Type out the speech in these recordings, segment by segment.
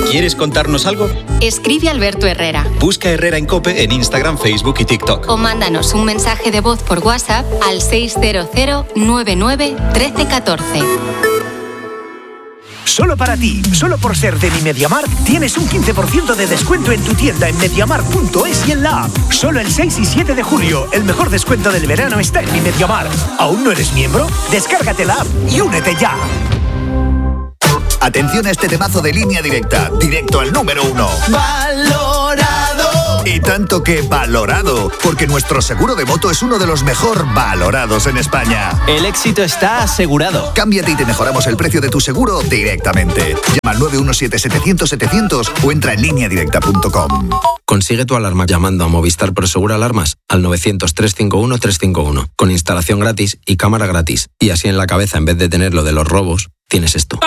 ¿Quieres contarnos algo? Escribe a Alberto Herrera. Busca Herrera en COPE en Instagram, Facebook y TikTok. O mándanos un mensaje de voz por WhatsApp al 600 99 13 14. Solo para ti, solo por ser de Mi MediaMarkt, tienes un 15% de descuento en tu tienda en MediaMarkt.es y en la app. Solo el 6 y 7 de julio, el mejor descuento del verano está en Mi MediaMarkt. ¿Aún no eres miembro? Descárgate la app y únete ya. Atención a este temazo de Línea Directa, directo al número 1. ¡Valorado! Y tanto que valorado, porque nuestro seguro de moto es uno de los mejor valorados en España. El éxito está asegurado. Cámbiate y te mejoramos el precio de tu seguro directamente. Llama al 917-700-700 o entra en lineadirecta.com. Consigue tu alarma llamando a Movistar Prosegur Alarmas al 900-351-351, con instalación gratis y cámara gratis. Y así en la cabeza, en vez de tener lo de los robos, tienes esto.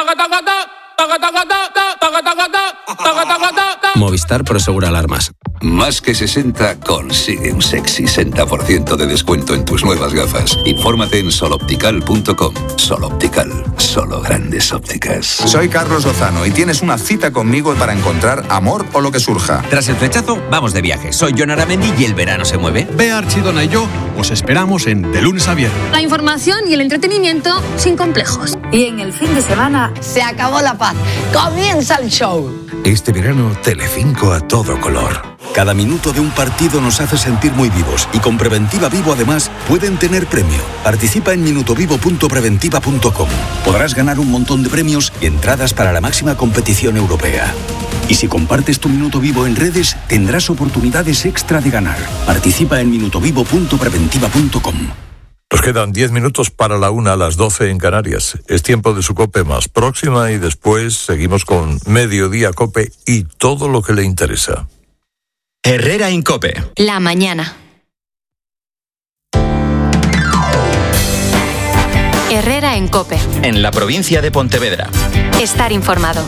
Movistar Prosegur Alarmas. Más que 60 consigue un sexy 60% de descuento en tus nuevas gafas. Infórmate en soloptical.com. Soloptical, solo grandes ópticas. Soy Carlos Lozano y tienes una cita conmigo para encontrar amor o lo que surja. Tras el flechazo, vamos de viaje. Soy Jon Aramendi y el verano se mueve. Bea Archidona y yo os esperamos en De Lunes a Viernes. La información y el entretenimiento sin complejos. Y en el fin de semana se acabó la paz. Comienza el show. Este verano, Telecinco a todo color. Cada minuto de un partido nos hace sentir muy vivos y con Preventiva Vivo además pueden tener premio. Participa en minutovivo.preventiva.com. Podrás ganar un montón de premios y entradas para la máxima competición europea. Y si compartes tu Minuto Vivo en redes, tendrás oportunidades extra de ganar. Participa en minutovivo.preventiva.com. Nos quedan 10 minutos para la 1 a las 12 en Canarias. Es tiempo de su COPE más próxima y después seguimos con Mediodía COPE y todo lo que le interesa. Herrera en COPE. La mañana. Herrera en COPE. En la provincia de Pontevedra. Estar informado.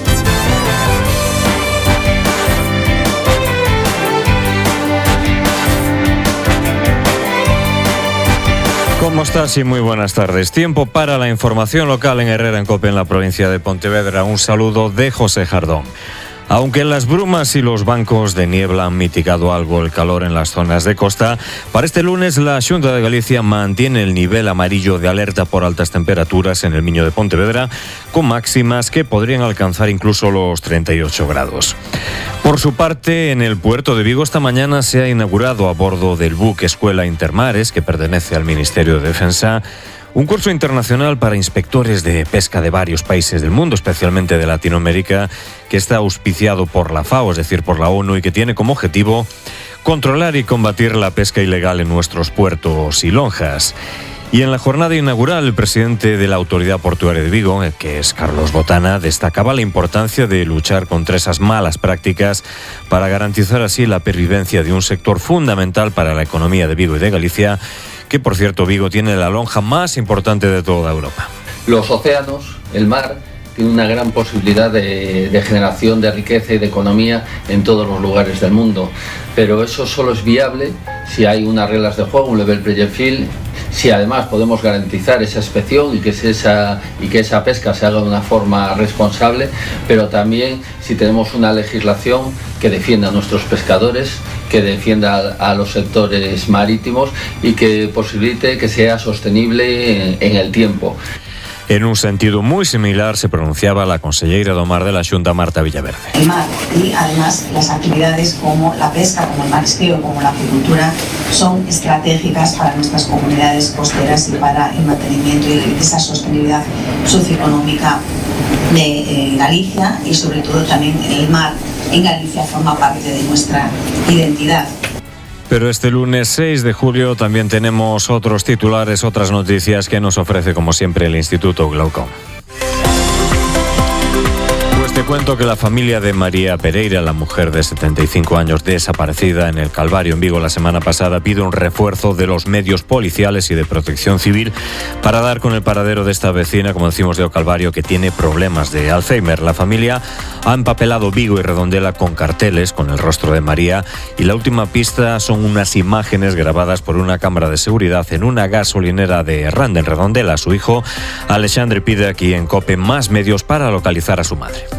¿Cómo estás? Y muy buenas tardes. Tiempo para la información local en Herrera en COPE en la provincia de Pontevedra. Un saludo de José Jardón. Aunque las brumas y los bancos de niebla han mitigado algo el calor en las zonas de costa, para este lunes la Xunta de Galicia mantiene el nivel amarillo de alerta por altas temperaturas en el Miño de Pontevedra, con máximas que podrían alcanzar incluso los 38 grados. Por su parte, en el puerto de Vigo esta mañana se ha inaugurado a bordo del buque Escuela Intermares, que pertenece al Ministerio de Defensa, un curso internacional para inspectores de pesca de varios países del mundo, especialmente de Latinoamérica, que está auspiciado por la FAO, es decir, por la ONU, y que tiene como objetivo controlar y combatir la pesca ilegal en nuestros puertos y lonjas. Y en la jornada inaugural, el presidente de la Autoridad Portuaria de Vigo, que es Carlos Botana, destacaba la importancia de luchar contra esas malas prácticas para garantizar así la pervivencia de un sector fundamental para la economía de Vigo y de Galicia, que por cierto Vigo tiene la lonja más importante de toda Europa. Los océanos, el mar, tiene una gran posibilidad de generación de riqueza y de economía en todos los lugares del mundo, pero eso solo es viable si hay unas reglas de juego, un level playing field, si además podemos garantizar esa inspección y que esa pesca se haga de una forma responsable, pero también si tenemos una legislación que defienda a nuestros pescadores, que defienda a los sectores marítimos y que posibilite que sea sostenible en el tiempo. En un sentido muy similar se pronunciaba la conselleira do Mar de la Xunta, Marta Villaverde. El mar y además las actividades como la pesca, como el marisqueo, como la acuicultura son estratégicas para nuestras comunidades costeras y para el mantenimiento y esa sostenibilidad socioeconómica de Galicia y sobre todo también el mar en Galicia forma parte de nuestra identidad. Pero este lunes 6 de julio también tenemos otros titulares, otras noticias que nos ofrece como siempre el Instituto Glaucom. Te cuento que la familia de María Pereira, la mujer de 75 años desaparecida en el Calvario en Vigo la semana pasada, pide un refuerzo de los medios policiales y de protección civil para dar con el paradero de esta vecina, como decimos, de O Calvario, que tiene problemas de Alzheimer. La familia ha empapelado Vigo y Redondela con carteles con el rostro de María y la última pista son unas imágenes grabadas por una cámara de seguridad en una gasolinera de Rande, en Redondela. Su hijo Alexandre pide aquí en COPE más medios para localizar a su madre.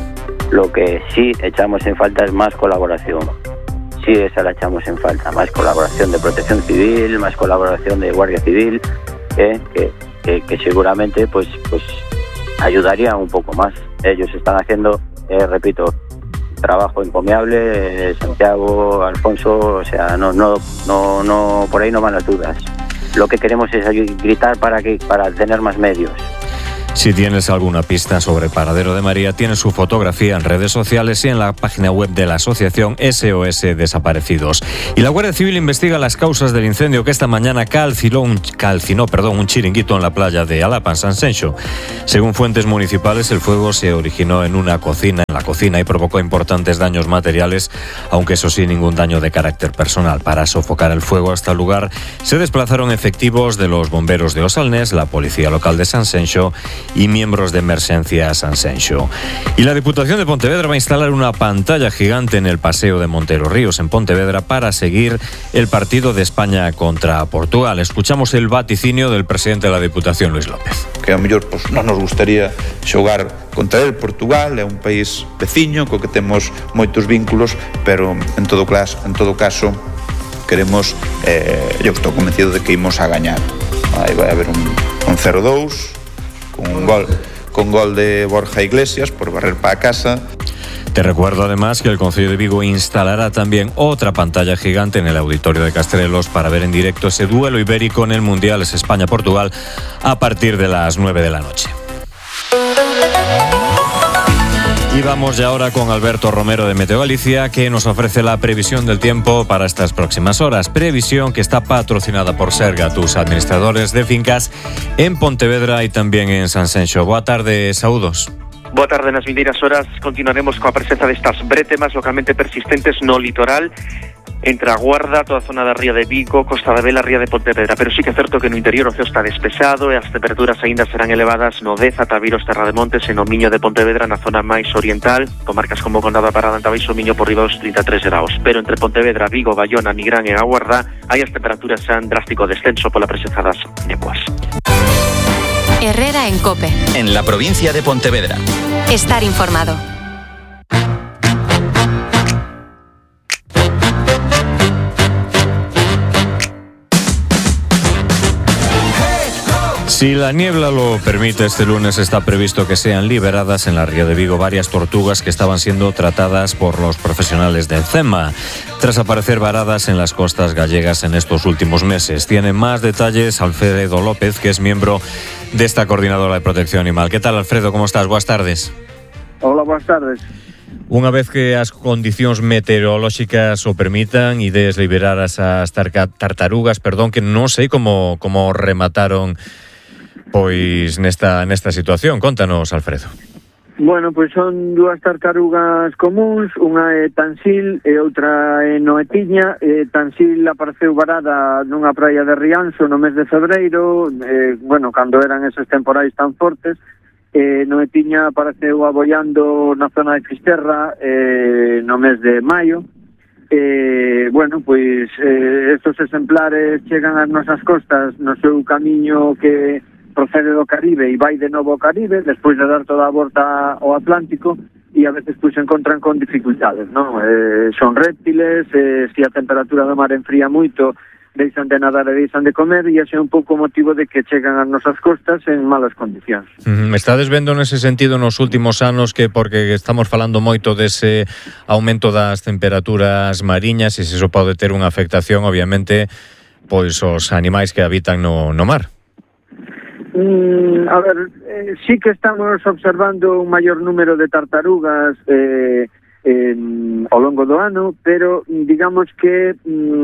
Lo que sí echamos en falta es más colaboración. Sí, esa la echamos en falta. Más colaboración de Protección Civil, más colaboración de Guardia Civil, que seguramente pues ayudaría un poco más. Ellos están haciendo, repito, trabajo encomiable, Santiago, Alfonso, o sea, no, por ahí no van las dudas. Lo que queremos es gritar para tener más medios. Si tienes alguna pista sobre el paradero de María, tienes su fotografía en redes sociales y en la página web de la asociación SOS Desaparecidos. Y la Guardia Civil investiga las causas del incendio que esta mañana calcinó un chiringuito en la playa de Alapa, en Sanxenxo. Según fuentes municipales, el fuego se originó en la cocina y provocó importantes daños materiales, aunque eso sí, ningún daño de carácter personal. Para sofocar el fuego hasta el lugar se desplazaron efectivos de los bomberos de Osalnés, la policía local de Sanxenxo y miembros de Emergencia Sanxenxo. Y la Diputación de Pontevedra va a instalar una pantalla gigante en el Paseo de Montero Ríos, en Pontevedra, para seguir el partido de España contra Portugal. Escuchamos el vaticinio del presidente de la Diputación, Luis López. Que a mellor non nos gustaría xogar contra el. Portugal é un país veciño co que temos moitos vínculos, pero en todo caso queremos, eu estou convencido de que imos a gañar. Aí vai haber un 0-2 con gol de Borja Iglesias por barrer para casa. Te recuerdo además que el Concello de Vigo instalará también otra pantalla gigante en el Auditorio de Castrelos para ver en directo ese duelo ibérico en el Mundial España-Portugal a partir de las 9 de la noche. Y vamos ya ahora con Alberto Romero de Meteo Galicia, que nos ofrece la previsión del tiempo para estas próximas horas. Previsión que está patrocinada por Serga, tus administradores de fincas en Pontevedra y también en Sanxenxo. Boa tarde, saúdos. Boa tarde. Nas vindeiras horas continuaremos coa presenza destas bretemas localmente persistentes no litoral, entre a Guarda, toda a zona da ría de Vigo, Costa da Vela, ría de Pontevedra, pero sí que é certo que no interior o ceo está despexado e as temperaturas aínda serán elevadas no Deza, Tabiros, Terra de Montes e no Miño de Pontevedra, na zona máis oriental, comarcas como Condado da Parada, Antabais, o Miño por riba dos 33 graus, pero entre Pontevedra, Vigo, Bayona, Nigrán e a Guarda, aí as temperaturas sean drástico descenso pola presenza das néboas. Herrera en COPE. En la provincia de Pontevedra. Estar informado. Si la niebla lo permite, este lunes está previsto que sean liberadas en la ría de Vigo varias tortugas que estaban siendo tratadas por los profesionales del CEMA, tras aparecer varadas en las costas gallegas en estos últimos meses. Tiene más detalles Alfredo López, que es miembro de esta coordinadora de protección animal. ¿Qué tal, Alfredo? ¿Cómo estás? Buenas tardes. Hola, buenas tardes. Unha vez que as condicións meteorolóxicas o permitan, ides liberar esas tartarugas, que non sei como remataron pois nesta situación. Contanos, Alfredo. Bueno, pois son dúas tartarugas comuns, unha é Tansil e outra é Noetiña. Tansil apareceu varada nunha praia de Rianxo no mes de febreiro, cando eran esos temporais tan fortes. Noetiña apareceu aboiando na zona de Fisterra no mes de maio. Estos exemplares chegan ás nosas costas no seu camiño que procede do Caribe e vai de novo ao Caribe despois de dar toda a volta ao Atlántico, e a veces se encontran con dificultades, non? Son réptiles, se a temperatura do mar enfría moito, deixan de nadar e deixan de comer, e ese é un pouco o motivo de que chegan ás nosas costas en malas condicións. Estades vendo nese sentido nos últimos anos que, porque estamos falando moito dese aumento das temperaturas mariñas, e se iso pode ter unha afectación, obviamente, pois os animais que habitan no mar? Sí que estamos observando un maior número de tartarugas ao longo do ano, pero digamos que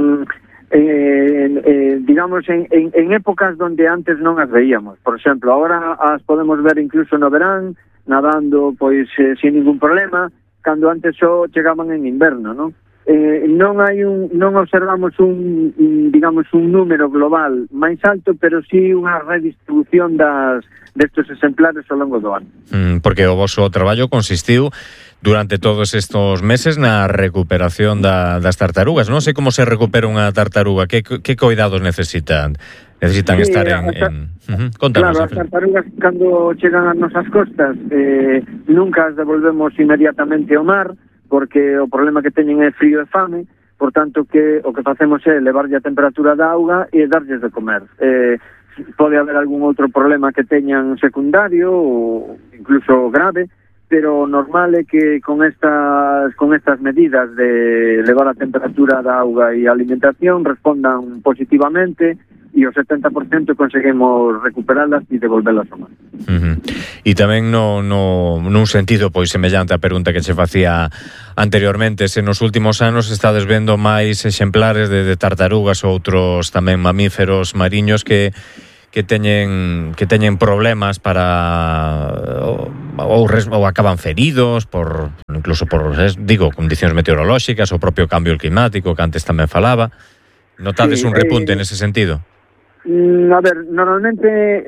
en épocas donde antes non as veíamos. Por exemplo, agora as podemos ver incluso no verán, nadando sin ningún problema, cando antes só chegaban en inverno, non? Non observamos un número global máis alto, pero sí unha redistribución destes exemplares ao longo do ano. Porque o voso traballo consistiu durante todos estos meses na recuperación das tartarugas. Non sei como se recupera unha tartaruga, que cuidados necesitan necesitan estar Contanos, claro, as tartarugas cando chegan ás nosas costas nunca as devolvemos inmediatamente ao mar, porque o problema que teñen é frío e fame. Por tanto, que o que facemos é levarlle a temperatura da auga e darlles de comer. Pode haber algún outro problema que teñan secundario ou incluso grave, pero normal é que con estas medidas de levar a temperatura da auga e a alimentación respondan positivamente e o 70% conseguimos recuperarlas e devolverlas ao mar. E tamén nun sentido pois semellante á pergunta que che facía anteriormente, se nos últimos anos estades vendo máis exemplares de tartarugas ou outros tamén mamíferos mariños que teñen problemas para ou acaban feridos incluso por condicións meteorolóxicas, o propio cambio climático que antes tamén falaba. Notades un repunte nese sentido? A ver, normalmente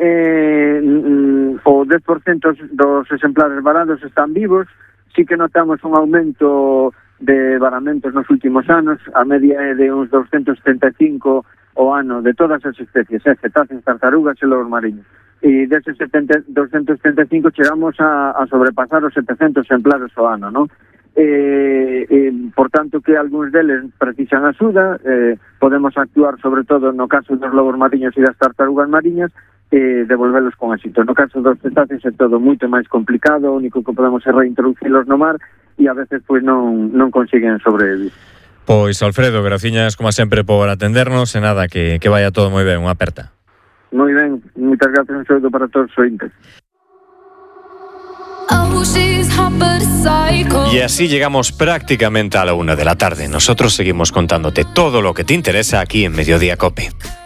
o 10% dos exemplares varados están vivos. Sí que notamos un aumento de varamentos nos últimos anos. A media é de uns 275 o ano de todas as especies, cetáceos, tartarugas e lobos mariños. E deses 275 chegamos a sobrepasar os 700 exemplares o ano, non? Por tanto, que algúns deles precisan axuda, podemos actuar sobre todo no caso dos lobos mariños e das tartarugas mariñas e devolvelos con éxito. No caso dos cetáceos é todo moito máis complicado, o único que podemos é reintroducilos no mar e a veces pois non consiguen sobrevivir. Pois Alfredo, graciñas como sempre por atendernos e nada, que vaya todo moi ben, unha aperta. Moi ben, moitas gracias, un saúdo para todos os ointes. Y así llegamos prácticamente a la 1 de la tarde. Nosotros seguimos contándote todo lo que te interesa aquí en Mediodía COPE.